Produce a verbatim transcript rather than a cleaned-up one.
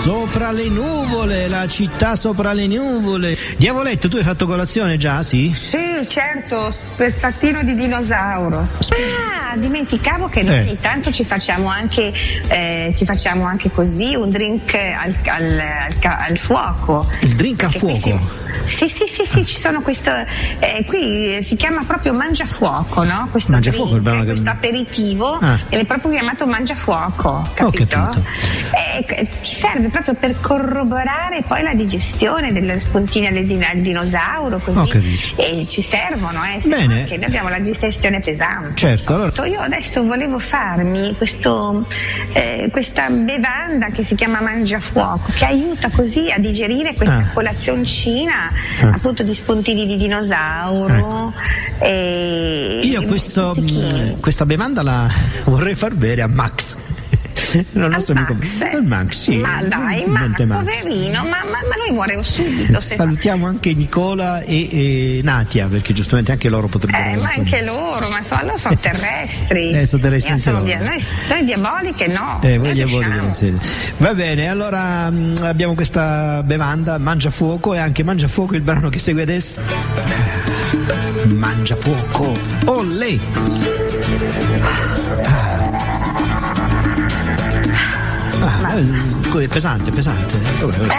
Sopra le nuvole, la città sopra le nuvole. Diavoletto, tu hai fatto colazione già, sì? Sì, certo, spezzatino di dinosauro. Ah, dimenticavo che noi Eh. ogni tanto ci facciamo anche eh, ci facciamo anche così un drink al, al, al, ca- al fuoco. Il drink a Perché qui fuoco? si- Sì, sì, sì, sì, ci sono questo eh, qui si chiama proprio mangiafuoco, no? Questo Mangiafuoco, drink, il brano che- questo aperitivo Ah. è proprio chiamato mangiafuoco, Ho capito? capito. Eh, ti serve proprio per corroborare poi la digestione delle spuntine al din- al dinosauro, così. Ho capito. E ci servono, eh, se Bene. no anche noi abbiamo la digestione pesante. Certo, allora- Io adesso volevo farmi questo, eh, questa bevanda che si chiama mangiafuoco, che aiuta così a digerire questa Ah. colazioncina Ah. appunto di spuntini di dinosauro. E Io questo, stuzzichini. mh, questa bevanda la vorrei far bere a Max. Non lo Al so mica- Max? Al Max, sì. Ma dai, Il ma Monte Max. poverino, ma, ma, ma lui muore subito. Se Salutiamo anche Nicola e, e Natia, perché giustamente anche loro potrebbero. Eh, ma anche loro, ma so, loro sono terrestri. Eh, sono terrestri Io anche sono loro. dia- noi, noi diaboliche no. Eh, voi Noi diavoli riusciamo. non siete. Va bene, allora mh, abbiamo questa bevanda, Mangiafuoco, e anche Mangiafuoco il brano che segue adesso. Mangiafuoco, olè! Ah, ah, è pesante, pesante. Vabbè, vabbè.